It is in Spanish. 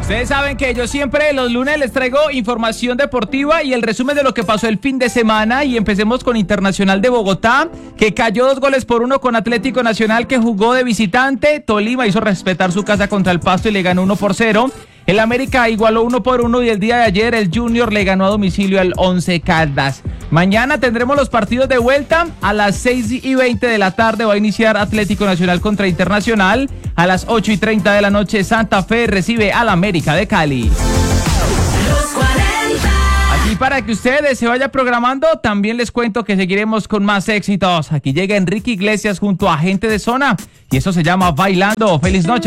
Ustedes saben que yo siempre los lunes les traigo información deportiva y el resumen de lo que pasó el fin de semana. Y empecemos con Internacional de Bogotá, que cayó 2-1 con Atlético Nacional, que jugó de visitante. Tolima hizo respetar su casa contra el Pasto y le ganó 1-0. El América igualó 1-1 y el día de ayer el Junior le ganó a domicilio al Once Caldas. Mañana tendremos los partidos de vuelta. A las 6:20 de la tarde va a iniciar Atlético Nacional contra Internacional. A las 8:30 de la noche Santa Fe recibe al América de Cali. Aquí para que ustedes se vaya programando, también les cuento que seguiremos con más éxitos. Aquí llega Enrique Iglesias junto a Gente de Zona y eso se llama Bailando. ¡Feliz noche!